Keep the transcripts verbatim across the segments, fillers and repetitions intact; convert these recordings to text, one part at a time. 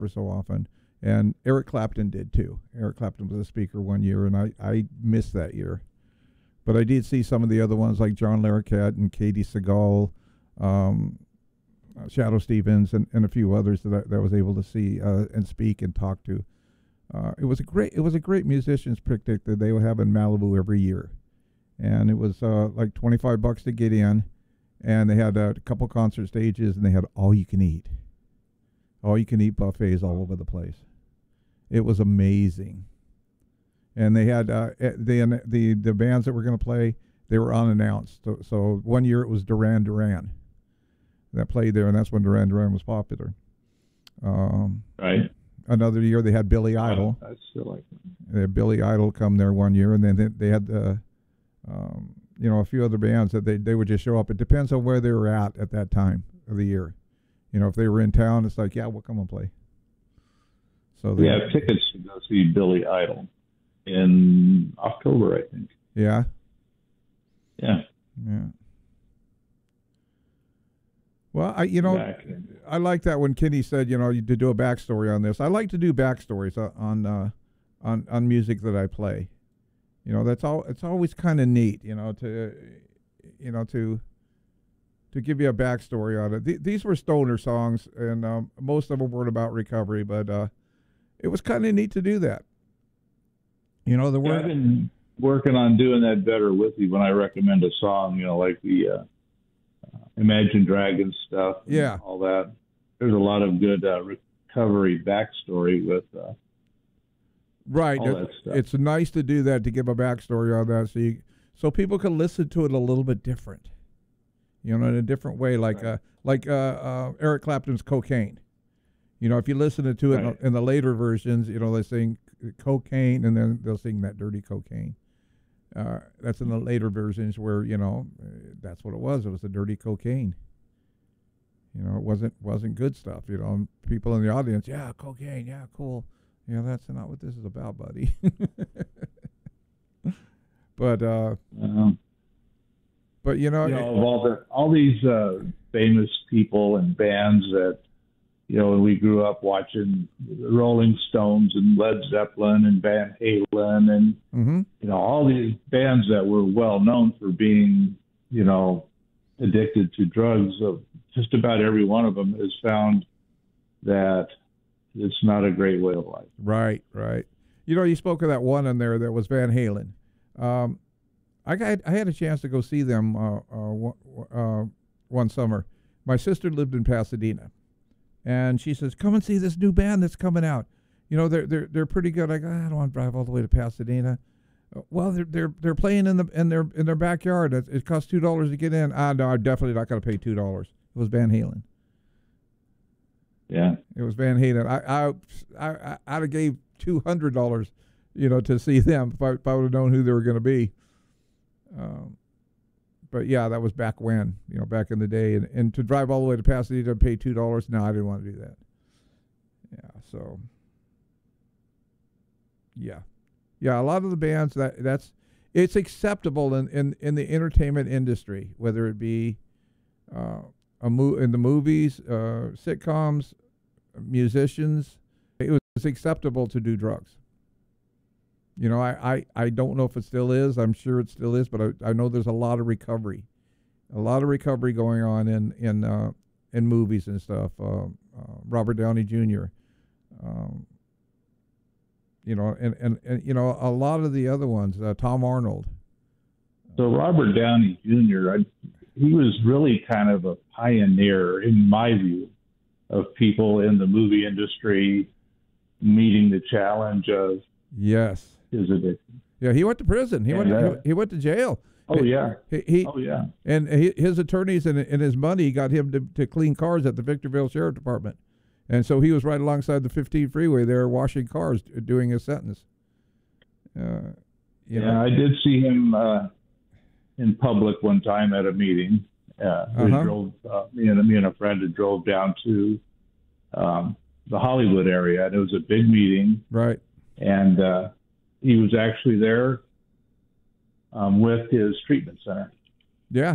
for so often. And Eric Clapton did too. Eric Clapton was a speaker one year, and I, I missed that year. But I did see some of the other ones like John Larroquette and Katie Seagal, um, uh, Shadow Stevens, and, and a few others that I, that I was able to see uh, and speak and talk to. Uh, it was a great it was a great musicians picnic that they would have in Malibu every year, and it was uh, like twenty-five bucks to get in, and they had a couple concert stages, and they had all you can eat, all you can eat buffets all over the place. It was amazing, and they had uh, the the the bands that were going to play, they were unannounced. So, so one year it was Duran Duran that played there, and that's when Duran Duran was popular. Um, right. Another year they had Billy Idol. I still like them. They had Billy Idol come there one year, and then they, they had the, um, you know, a few other bands that they, they would just show up. It depends on where they were at at that time of the year. You know, if they were in town, it's like, yeah, we'll come and play. So we have tickets to go see Billy Idol in October, I think. Yeah. Yeah. Yeah. Well, I you know, I like that when Kenny said, you know, you to do a backstory on this. I like to do backstories on uh, on on music that I play. You know, that's all. It's always kind of neat, you know, to you know to to give you a backstory on it. Th these were stoner songs, and um, most of them weren't about recovery, but uh, it was kind of neat to do that. You know, the yeah, word. I've been working on doing that better with you when I recommend a song. You know, like the. Uh, Imagine Dragons stuff, and yeah, all that. There's a lot of good uh, recovery backstory with uh, right. all that stuff. It's nice to do that, to give a backstory on that, so you, so people can listen to it a little bit different, you know, in a different way. Like right. uh, like uh, uh, Eric Clapton's Cocaine. You know, if you listen to it right. in, the, in the later versions, you know, they sing cocaine, and then they'll sing that dirty cocaine. Uh, that's in the later versions where, you know, uh, that's what it was. It was the dirty cocaine. You know, it wasn't wasn't good stuff. You know, and people in the audience, yeah, cocaine, yeah, cool. Yeah, that's not what this is about, buddy. but, uh, uh, but you know, you know, of all the all these uh, famous people and bands that, you know, we grew up watching the Rolling Stones and Led Zeppelin and Van Halen and, mm-hmm. you know, all these bands that were well known for being, you know, addicted to drugs. Of just about every one of them has found that it's not a great way of life. Right, right. You know, you spoke of that one in there that was Van Halen. Um, I got, I had a chance to go see them uh, uh, uh, one summer. My sister lived in Pasadena. And she says, "Come and see this new band that's coming out. You know, they're they're they're pretty good." I go, "I don't want to drive all the way to Pasadena." Uh, well, they're they're they're playing in the in their in their backyard. It, it costs two dollars to get in. Ah, no, I'm definitely not going to pay two dollars. It was Van Halen. Yeah, it was Van Halen. I I I I'd have gave two hundred dollars, you know, to see them if I if I would have known who they were going to be. Um. But yeah, that was back when, you know, back in the day, and, and to drive all the way to Pasadena and pay two dollars. No, I didn't want to do that. Yeah, so yeah, yeah. A lot of the bands that that's it's acceptable in in, in the entertainment industry, whether it be uh, a mo in the movies, uh, sitcoms, musicians. It was acceptable to do drugs. You know, I, I, I don't know if it still is. I'm sure it still is, but I, I know there's a lot of recovery, a lot of recovery going on in in uh, in movies and stuff. Uh, uh, Robert Downey Junior Um, you know, and, and, and you know a lot of the other ones. Uh, Tom Arnold. So Robert Downey Junior, I, he was really kind of a pioneer, in my view, of people in the movie industry meeting the challenge of yes. his addiction. Yeah, he went to prison. He and, went. To, uh, he went to jail. Oh yeah. He, he, oh yeah. And he, his attorneys and, and his money got him to, to clean cars at the Victorville Sheriff Department, and so he was right alongside the fifteen freeway there, washing cars, doing his sentence. Uh, you yeah, know. I did see him uh, in public one time at a meeting. Uh, we uh-huh. drove, uh, me and me and a friend had drove down to um, the Hollywood area, and it was a big meeting. Right. And uh, he was actually there um, with his treatment center. Yeah.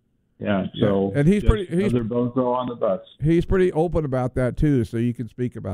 Yeah. So yeah. And he's pretty. He's, they're both go on the bus. He's pretty open about that too, so you can speak about